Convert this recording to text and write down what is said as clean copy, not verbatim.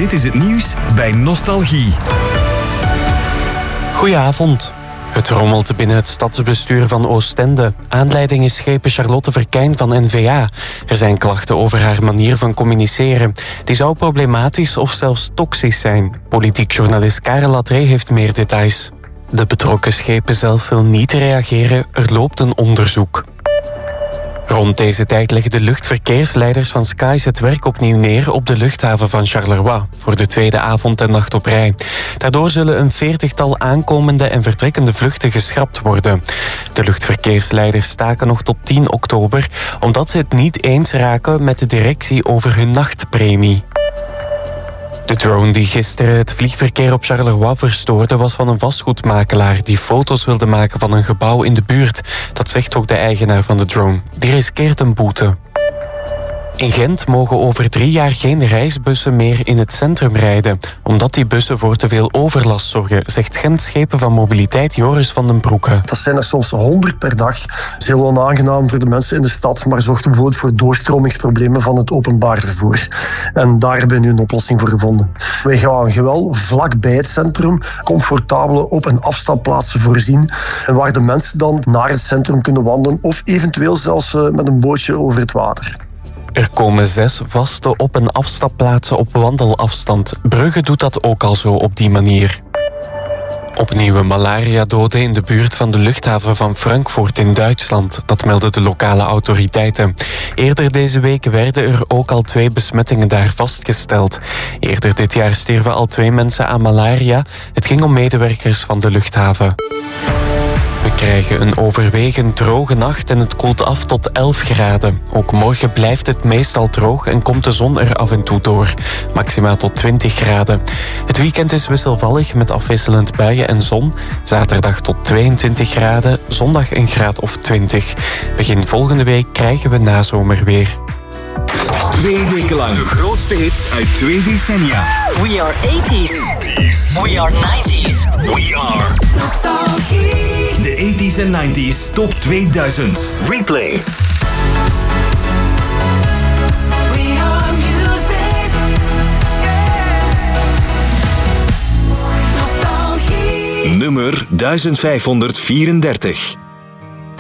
Dit is het nieuws bij Nostalgie. Goedenavond. Het rommelt binnen het stadsbestuur van Oostende. Aanleiding is schepen Charlotte Verkijn van N-VA. Er zijn klachten over haar manier van communiceren. Die zou problematisch of zelfs toxisch zijn. Politiek journalist Karel Latré heeft meer details. De betrokken schepen zelf wil niet reageren. Er loopt een onderzoek. Rond deze tijd leggen de luchtverkeersleiders van Skies het werk opnieuw neer op de luchthaven van Charleroi, voor de tweede avond en nacht op rij. Daardoor zullen een 40-tal aankomende en vertrekkende vluchten geschrapt worden. De luchtverkeersleiders staken nog tot 10 oktober, omdat ze het niet eens raken met de directie over hun nachtpremie. De drone die gisteren het vliegverkeer op Charleroi verstoorde was van een vastgoedmakelaar die foto's wilde maken van een gebouw in de buurt. Dat zegt ook de eigenaar van de drone. Die riskeert een boete. In Gent mogen over 3 jaar geen reisbussen meer in het centrum rijden, omdat die bussen voor te veel overlast zorgen, zegt Gent Schepen van Mobiliteit Joris van den Broeke. Dat zijn er soms 100 per dag. Dat is heel onaangenaam voor de mensen in de stad, maar zorgt bijvoorbeeld voor doorstromingsproblemen van het openbaar vervoer. En daar hebben we nu een oplossing voor gevonden. Wij gaan wel vlak bij het centrum comfortabele op- en afstapplaatsen voorzien, en waar de mensen dan naar het centrum kunnen wandelen of eventueel zelfs met een bootje over het water. Er komen 6 vaste op- en afstapplaatsen op wandelafstand. Brugge doet dat ook al zo op die manier. Opnieuw malaria-doden in de buurt van de luchthaven van Frankfurt in Duitsland. Dat melden de lokale autoriteiten. Eerder deze week werden er ook al 2 besmettingen daar vastgesteld. Eerder dit jaar stierven al 2 mensen aan malaria. Het ging om medewerkers van de luchthaven. We krijgen een overwegend droge nacht en het koelt af tot 11 graden. Ook morgen blijft het meestal droog en komt de zon er af en toe door. Maximaal tot 20 graden. Het weekend is wisselvallig met afwisselend buien en zon. Zaterdag tot 22 graden, zondag een graad of 20. Begin volgende week krijgen we nazomerweer. 2 weken lang de grootste hits uit 2 decennia. We are 80s. We are 90s. We are Nostalgie. De 80s en 90s top 2000. Replay. We are music. Nostalgie. Nummer 1534.